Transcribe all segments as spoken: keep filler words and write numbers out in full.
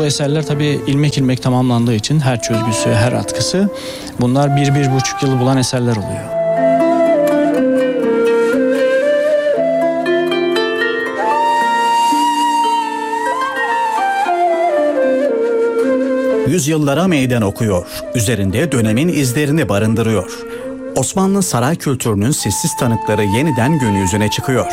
bu eserler tabii ilmek ilmek tamamlandığı için her çözgüsü, her atkısı bunlar bir, bir buçuk yılı bulan eserler oluyor. Yüzyıllara meydan okuyor, üzerinde dönemin izlerini barındırıyor. Osmanlı saray kültürünün sessiz tanıkları yeniden gün yüzüne çıkıyor.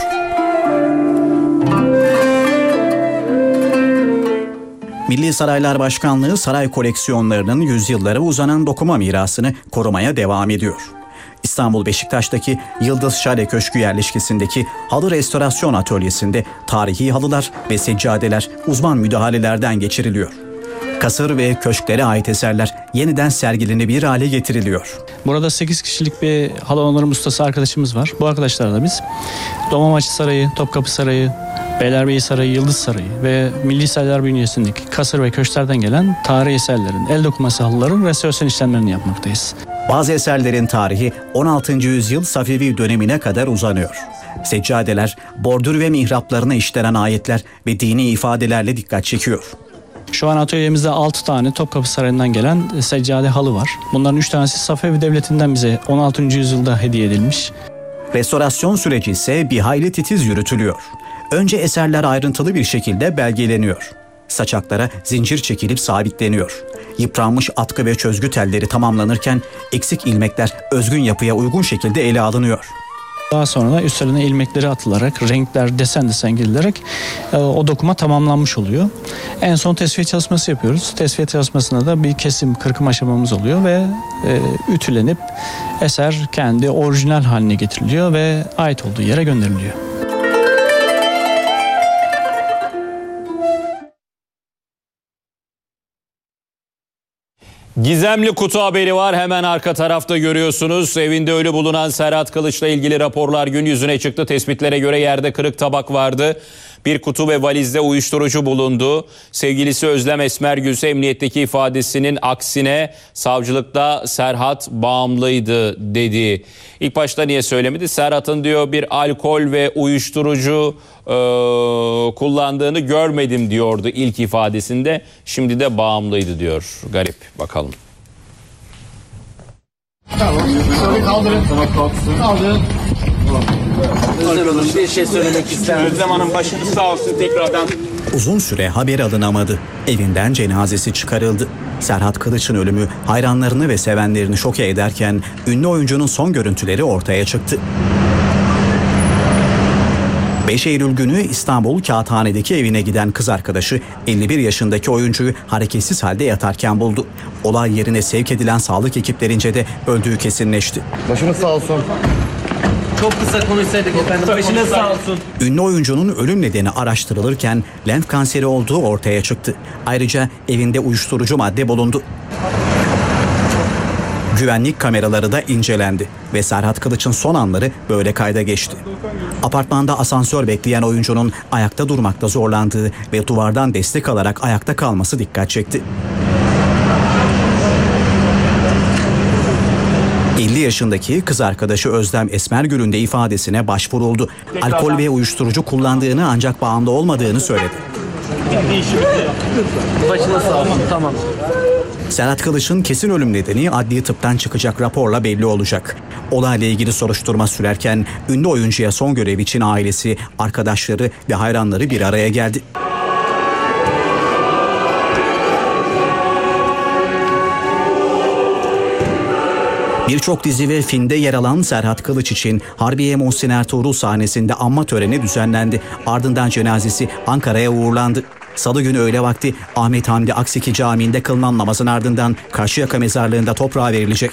Milli Saraylar Başkanlığı saray koleksiyonlarının yüzyıllara uzanan dokuma mirasını korumaya devam ediyor. İstanbul Beşiktaş'taki Yıldız Şale Köşkü yerleşkesindeki halı restorasyon atölyesinde tarihi halılar ve seccadeler uzman müdahalelerden geçiriliyor. Kasır ve köşklere ait eserler yeniden sergilenebilir hale getiriliyor. Burada sekiz kişilik bir halı onarım ustası arkadaşımız var. Bu arkadaşlarla biz Dolmabahçe Sarayı, Topkapı Sarayı, Beylerbeyi Sarayı, Yıldız Sarayı ve Milli Saraylar bünyesindeki kasır ve köşklerden gelen tarihi eserlerin, el dokuması halıların restorasyon işlemlerini yapmaktayız. Bazı eserlerin tarihi on altıncı yüzyıl Safevi dönemine kadar uzanıyor. Seccadeler, bordür ve mihraplarına işlenen ayetler ve dini ifadelerle dikkat çekiyor. Şu an atölyemizde altı tane Topkapı Sarayı'ndan gelen seccade halı var. Bunların üç tanesi Safevi Devleti'nden bize on altıncı yüzyılda hediye edilmiş. Restorasyon süreci ise bir hayli titiz yürütülüyor. Önce eserler ayrıntılı bir şekilde belgeleniyor. Saçaklara zincir çekilip sabitleniyor. Yıpranmış atkı ve çözgü telleri tamamlanırken eksik ilmekler özgün yapıya uygun şekilde ele alınıyor. Daha sonra da üstlerine ilmekleri atılarak, renkler desen desen girilerek e, o dokuma tamamlanmış oluyor. En son tesviye çalışması yapıyoruz. Tesviye çalışmasında da bir kesim, kırkım aşamamız oluyor ve e, ütülenip eser kendi orijinal haline getiriliyor ve ait olduğu yere gönderiliyor. Gizemli kutu haberi var. Hemen arka tarafta görüyorsunuz. Evinde ölü bulunan Serhat Kılıç'la ilgili raporlar gün yüzüne çıktı. Tespitlere göre yerde kırık tabak vardı. Bir kutu ve valizde uyuşturucu bulundu. Sevgilisi Özlem Esmergülse emniyetteki ifadesinin aksine savcılıkta Serhat bağımlıydı dedi. İlk başta niye söylemedi? Serhat'ın diyor bir alkol ve uyuşturucu e, kullandığını görmedim diyordu ilk ifadesinde. Şimdi de bağımlıydı diyor. Garip. Bakalım. Tamam. Şöyle kaldırın. Tamam kalksın. Kaldırın. Özel olur. Bir şey söylemek ister. Özlem Hanım başınız sağ olsun tekrardan. Uzun süre haber alınamadı. Evinden cenazesi çıkarıldı. Serhat Kılıç'ın ölümü hayranlarını ve sevenlerini şoke ederken ünlü oyuncunun son görüntüleri ortaya çıktı. beş Eylül günü İstanbul Kağıthane'deki evine giden kız arkadaşı elli bir yaşındaki oyuncuyu hareketsiz halde yatarken buldu. Olay yerine sevk edilen sağlık ekiplerince de öldüğü kesinleşti. Başınız sağ olsun. Çok kısa konuşsaydık efendim. Başınız sağ olsun. Ünlü oyuncunun ölüm nedeni araştırılırken lenf kanseri olduğu ortaya çıktı. Ayrıca evinde uyuşturucu madde bulundu. Güvenlik kameraları da incelendi ve Serhat Kılıç'ın son anları böyle kayda geçti. Apartmanda asansör bekleyen oyuncunun ayakta durmakta zorlandığı ve duvardan destek alarak ayakta kalması dikkat çekti. elli yaşındaki kız arkadaşı Özlem Esmergül'ün de ifadesine başvuruldu. Alkol ve uyuşturucu kullandığını ancak bağımlı olmadığını söyledi. Başınız sağ olsun. Tamam. Serhat Kılıç'ın kesin ölüm nedeni adli tıptan çıkacak raporla belli olacak. Olayla ilgili soruşturma sürerken ünlü oyuncuya son görev için ailesi, arkadaşları ve hayranları bir araya geldi. Birçok dizi ve filmde yer alan Serhat Kılıç için Harbiye Muhsin Ertuğrul sahnesinde anma töreni düzenlendi. Ardından cenazesi Ankara'ya uğurlandı. Salı günü öğle vakti Ahmet Hamdi Aksiki Camii'nde kılınan namazın ardından Karşıyaka mezarlığında toprağa verilecek.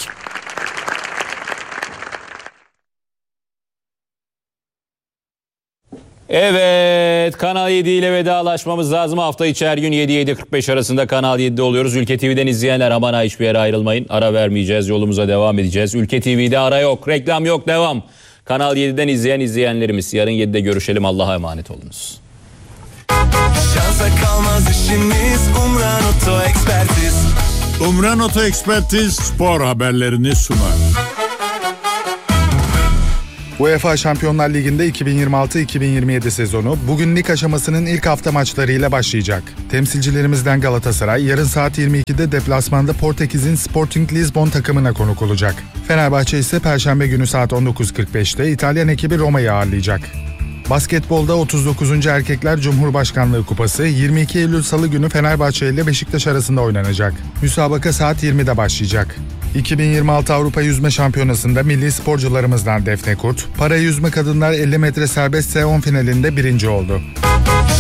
Evet, Kanal yedi ile vedalaşmamız lazım. Hafta içi her gün yedi yedi kırk beş arasında Kanal yedide oluyoruz. Ülke T V'den izleyenler aman ha hiçbir yere ayrılmayın. Ara vermeyeceğiz, yolumuza devam edeceğiz. Ülke T V'de ara yok, reklam yok, devam. Kanal yediden izleyen izleyenlerimiz yarın yedide görüşelim. Allah'a emanet olunuz. Şansa kalmaz işimiz Umran Oto Ekspertiz. Umran Oto Ekspertiz spor haberlerini sunar. UEFA Şampiyonlar Ligi'nde iki bin yirmi altı iki bin yirmi yedi sezonu bugün lig aşamasının ilk hafta maçlarıyla başlayacak. Temsilcilerimizden Galatasaray yarın saat yirmi ikide deplasmanda Portekiz'in Sporting Lisbon takımına konuk olacak. Fenerbahçe ise Perşembe günü saat on dokuz kırk beşte İtalyan ekibi Roma'yı ağırlayacak. Basketbolda otuz dokuzuncu Erkekler Cumhurbaşkanlığı Kupası yirmi iki Eylül Salı günü Fenerbahçe ile Beşiktaş arasında oynanacak. Müsabaka saat yirmide başlayacak. iki bin yirmi altı Avrupa Yüzme Şampiyonası'nda milli sporcularımızdan Defne Kurt, para yüzme kadınlar elli metre serbest S on finalinde birinci oldu.